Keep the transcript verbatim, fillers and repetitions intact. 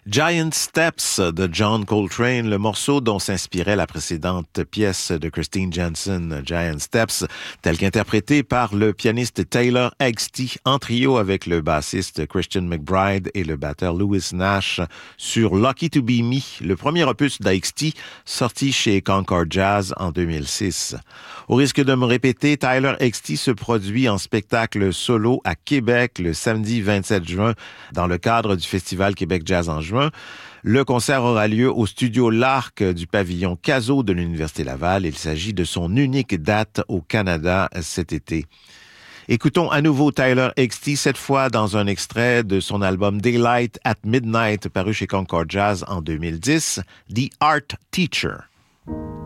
Giant Steps de John Coltrane, le morceau dont s'inspirait la précédente pièce de Christine Jensen, Giant Steps, tel qu'interprété par le pianiste Taylor Eggstey en trio avec le bassiste Christian McBride et le batteur Louis Nash sur Lucky to Be Me, le premier opus d'Eggstey sorti chez Concord Jazz en deux mille six. Au risque de me répéter, Tyler Eggstey se produit en spectacle solo à Québec le samedi vingt-sept juin dans le cadre du Festival Québec Jazz en juin. Le concert aura lieu au studio L'Arc du pavillon Cazot de l'Université Laval. Il s'agit de son unique date au Canada cet été. Écoutons à nouveau Tyler Eggstey, cette fois dans un extrait de son album Daylight at Midnight, paru chez Concord Jazz en deux mille dix, The Art Teacher.